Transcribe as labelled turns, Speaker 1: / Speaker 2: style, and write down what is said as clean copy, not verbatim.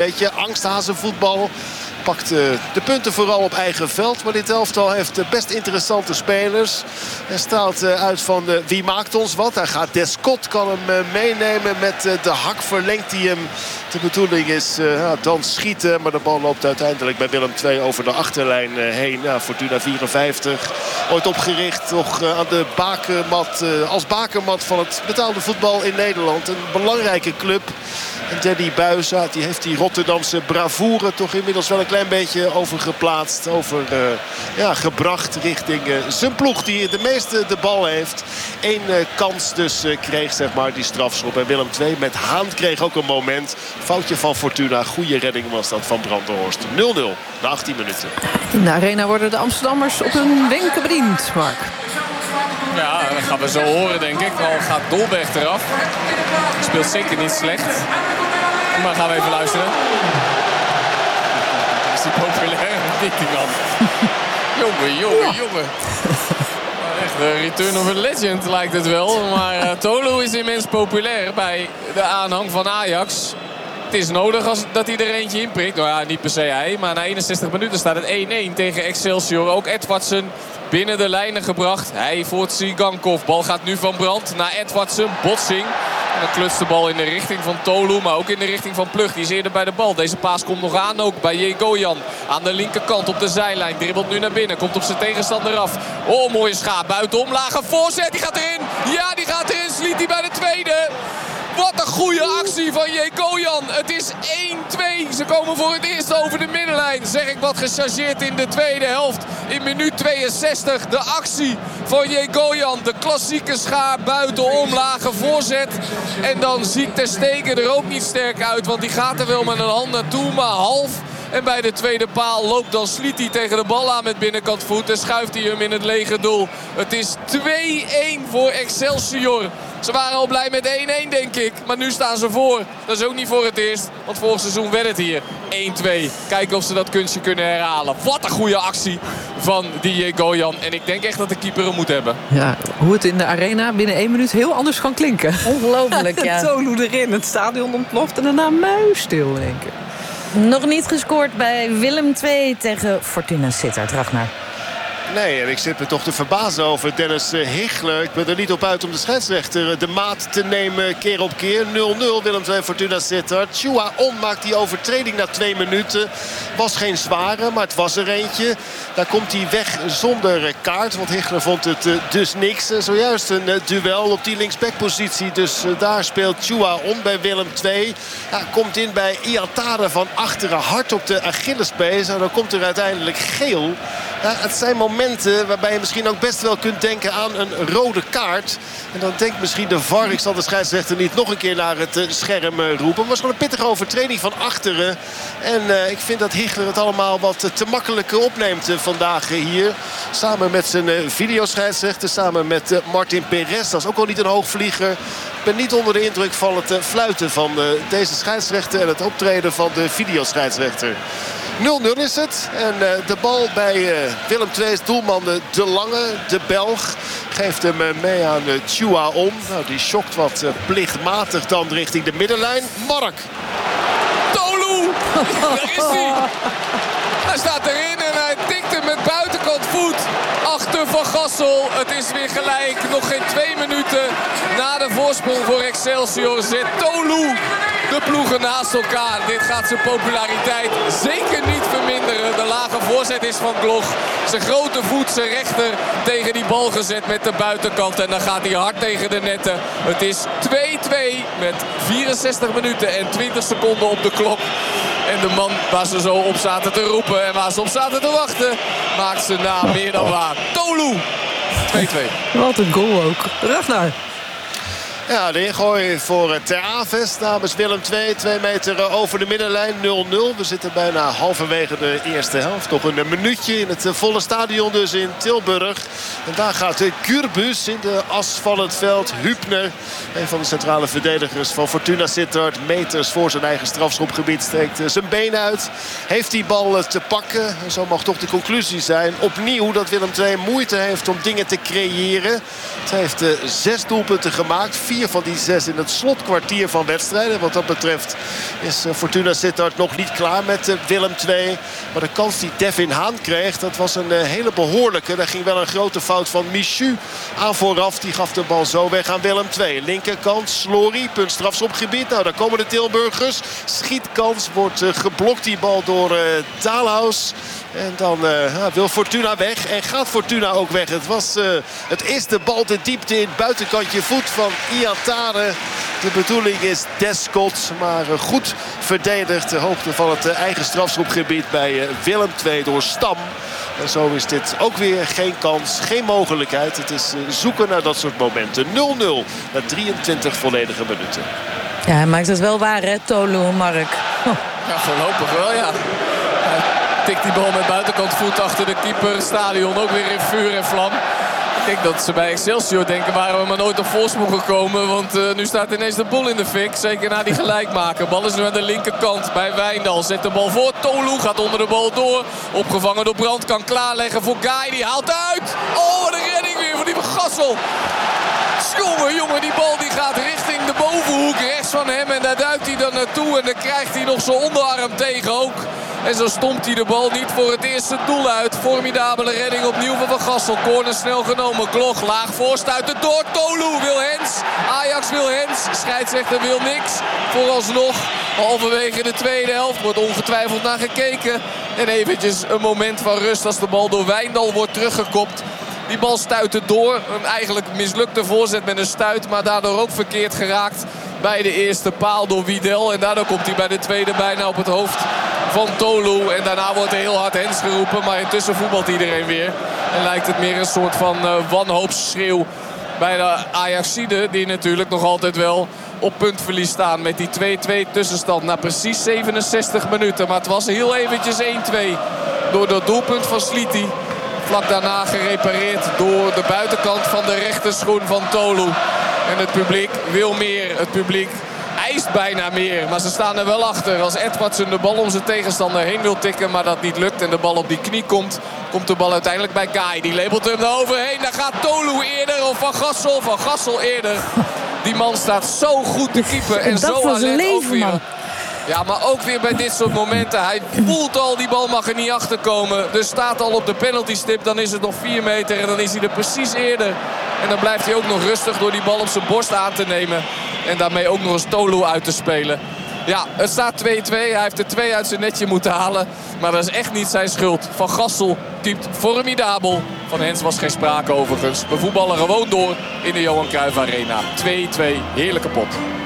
Speaker 1: beetje angsthazenvoetbal. Pakt de punten vooral op eigen veld. Maar dit elftal heeft best interessante spelers. En straalt uit van wie maakt ons wat. Daar gaat Descott, kan hem meenemen met de hak. Verlengt hij hem. De bedoeling is dan schieten. Maar de bal loopt uiteindelijk bij Willem II over de achterlijn heen. Fortuna 54. Ooit opgericht nog aan de bakermat. Als bakermat van het betaalde voetbal in Nederland. Een belangrijke club. En Danny Buijs, die heeft die Rotterdamse bravoure toch inmiddels wel een klein beetje overgeplaatst. Gebracht richting zijn ploeg die de meeste de bal heeft. Eén kans dus kreeg, zeg maar, die strafschop. En Willem II met Haan kreeg ook een moment. Foutje van Fortuna. Goede redding was dat van Brandenhorst. 0-0 na 18 minuten.
Speaker 2: In de arena worden de Amsterdammers op hun wenken bediend, Mark.
Speaker 3: Ja, dat gaan we zo horen, denk ik. Al gaat Dolberg eraf. Speelt zeker niet slecht. Maar gaan we even luisteren. Is die populair? Niet die man. Jongen. Echt een return of a legend lijkt het wel. Maar Tolu is immens populair bij de aanhang van Ajax. Het is nodig dat hij er eentje inprikt. Nou ja, niet per se hij. Maar na 61 minuten staat het 1-1 tegen Excelsior. Ook Edwardsen binnen de lijnen gebracht. Hij voor Tsigankov. Bal gaat nu van Brandt naar Edwardsen. Botsing. En dan klutst de bal in de richting van Tolu. Maar ook in de richting van Plug. Die is eerder bij de bal. Deze paas komt nog aan ook bij Jegoyan. Aan de linkerkant op de zijlijn. Dribbelt nu naar binnen. Komt op zijn tegenstander af. Oh, mooie schaap. Buitenom. Lage voorzet. Die gaat erin. Ja, die gaat erin. Sliet hij bij de tweede. Wat een goede actie van Jegoyan. Het is 1-2. Ze komen voor het eerst over de middenlijn. Zeg ik wat gechargeerd in de tweede helft. In minuut 62. De actie van Jegoyan. De klassieke schaar buitenom. Lage voorzet. En dan ziet Ter Stegen er ook niet sterk uit. Want die gaat er wel met een hand naartoe. Maar half. En bij de tweede paal loopt dan Sliti tegen de bal aan met binnenkant voet. En schuift hij hem in het lege doel. Het is 2-1 voor Excelsior. Ze waren al blij met 1-1, denk ik. Maar nu staan ze voor. Dat is ook niet voor het eerst. Want vorig seizoen werd het hier 1-2. Kijken of ze dat kunstje kunnen herhalen. Wat een goede actie van die Goyan. En ik denk echt dat de keeper hem moet hebben.
Speaker 2: Ja, hoe het in de arena binnen 1 minuut heel anders kan klinken.
Speaker 4: Ongelooflijk, ja.
Speaker 2: Tolu erin, het stadion ontploft en daarna muisstil in één keer.
Speaker 4: Nog niet gescoord bij Willem II tegen Fortuna Sittard. Ragnar.
Speaker 1: Nee, en ik zit me toch te verbazen over Dennis Hichler. Ik ben er niet op uit om de scheidsrechter de maat te nemen keer op keer. 0-0 Willem II Fortuna Sittard. Chua On maakt die overtreding na 2 minuten. Was geen zware, maar het was er eentje. Daar komt hij weg zonder kaart. Want Hichler vond het dus niks. Zojuist een duel op die linksbackpositie. Dus daar speelt Chua On bij Willem II. Ja, komt in bij Iatare van achteren. Hard op de Achillespees. En dan komt er uiteindelijk geel. Ja, het zijn momenten waarbij je misschien ook best wel kunt denken aan een rode kaart. En dan denkt misschien de VAR, ik zal de scheidsrechter niet nog een keer naar het scherm roepen. Het was gewoon een pittige overtreding van achteren. En ik vind dat Hichler het allemaal wat te makkelijk opneemt vandaag hier. Samen met zijn videoscheidsrechter, samen met Martin Perez. Dat is ook al niet een hoogvlieger. Ik ben niet onder de indruk van het fluiten van deze scheidsrechter en het optreden van de videoscheidsrechter. 0-0 is het. En de bal bij Willem II's doelman De Lange, de Belg. Geeft hem mee aan Chua On. Nou, die schokt wat plichtmatig dan richting de middenlijn. Mark.
Speaker 3: Tolu! Daar is hij. Hij staat erin en hij tikt hem met buitenkant voet. Achter Van Gassel. Het is weer gelijk. Nog geen 2 minuten na de voorsprong voor Excelsior zet Tolu de ploegen naast elkaar. Dit gaat zijn populariteit zeker niet verminderen. De lage voorzet is van Gloch. Zijn grote voet, zijn rechter tegen die bal gezet met de buitenkant. En dan gaat hij hard tegen de netten. Het is 2-2 met 64 minuten en 20 seconden op de klok. En de man waar ze zo op zaten te roepen en waar ze op zaten te wachten, maakt zijn naam meer dan waar. Tolu! 2-2.
Speaker 2: Wat een goal ook. Ragnar.
Speaker 1: Ja, de ingooi voor Ter Avest namens Willem II. 2 meter over de middenlijn, 0-0. We zitten bijna halverwege de eerste helft. Nog een minuutje in het volle stadion dus in Tilburg. En daar gaat Gurbus in de as van het veld. Hübner, een van de centrale verdedigers van Fortuna Sittard. Meters voor zijn eigen strafschopgebied steekt zijn been uit. Heeft die bal te pakken. En zo mag toch de conclusie zijn opnieuw dat Willem II moeite heeft om dingen te creëren. Het heeft 6 doelpunten gemaakt. 4 4 van die 6 in het slotkwartier van wedstrijden. Wat dat betreft is Fortuna Sittard nog niet klaar met Willem II. Maar de kans die Devin Haan kreeg, dat was een hele behoorlijke. Daar ging wel een grote fout van Michu aan vooraf. Die gaf de bal zo weg aan Willem II. Linkerkant, Slory, punt strafschopgebied. Nou, daar komen de Tilburgers. Schietkans, wordt geblokt die bal door Dalhaus. En dan wil Fortuna weg. En gaat Fortuna ook weg. Het is de bal de diepte in het buitenkantje voet van Iatare. De bedoeling is Descott. Maar goed verdedigd. De hoogte van het eigen strafschopgebied bij Willem II door Stam. En zo is dit ook weer geen kans, geen mogelijkheid. Het is zoeken naar dat soort momenten. 0-0 na 23 volledige minuten.
Speaker 4: Ja, hij maakt het wel waar, hè, Tolu, Mark.
Speaker 3: Ja, voorlopig wel, ja. Hij tikt die bal met buitenkant voet achter de keeper. Stadion ook weer in vuur en vlam. Ik denk dat ze bij Excelsior denken, waren we maar nooit op voorsprong gekomen. Want nu staat ineens de boel in de fik. Zeker na die gelijkmaker. Bal is nu aan de linkerkant bij Wijndal. Zet de bal voor. Tolu gaat onder de bal door. Opgevangen door Brandt. Kan klaarleggen voor Guy. Die haalt uit. Oh, wat een redding weer van die van Gassel. Jongen, die bal die gaat richting de bovenhoek rechts van hem. En daar duikt hij dan naartoe. En dan krijgt hij nog zijn onderarm tegen ook. En zo stompt hij de bal niet voor het eerste doel uit. Formidabele redding opnieuw van Gassel. Corner snel genomen. Gloch laag voorstuiten door Tolu. Wil Hens. Ajax wil Hens. Scheidsrechter wil niks. Vooralsnog halverwege de tweede helft. Wordt ongetwijfeld naar gekeken. En eventjes een moment van rust als de bal door Wijndal wordt teruggekopt. Die bal stuitte door. Een eigenlijk mislukte voorzet met een stuit. Maar daardoor ook verkeerd geraakt bij de eerste paal door Wiedel. En daardoor komt hij bij de tweede bijna op het hoofd van Tolu. En daarna wordt er heel hard Hens geroepen. Maar intussen voetbalt iedereen weer. En lijkt het meer een soort van wanhoopsschreeuw bij de Ajaxiden. Die natuurlijk nog altijd wel op puntverlies staan met die 2-2 tussenstand. Na precies 67 minuten. Maar het was heel eventjes 1-2 door dat doelpunt van Sliti. Vlak daarna gerepareerd door de buitenkant van de rechterschoen van Tolu. En het publiek wil meer. Het publiek eist bijna meer. Maar ze staan er wel achter. Als Edwardsen de bal om zijn tegenstander heen wil tikken, maar dat niet lukt en de bal op die knie komt, komt de bal uiteindelijk bij Guy. Die labelt hem er overheen. Daar gaat Tolu eerder of Van Gassel. Van Gassel eerder. Die man staat zo goed te keepen. En zo alert ook weer. Ja, maar ook weer bij dit soort momenten. Hij voelt al, die bal mag er niet achter komen. Dus staat al op de penaltystip. Dan is het nog 4 meter en dan is hij er precies eerder. En dan blijft hij ook nog rustig door die bal op zijn borst aan te nemen. En daarmee ook nog eens Tolu uit te spelen. Ja, het staat 2-2. Hij heeft er 2 uit zijn netje moeten halen. Maar dat is echt niet zijn schuld. Van Gassel typt formidabel. Van Hens was geen sprake overigens. We voetballen gewoon door in de Johan Cruijff Arena. 2-2, heerlijke pot.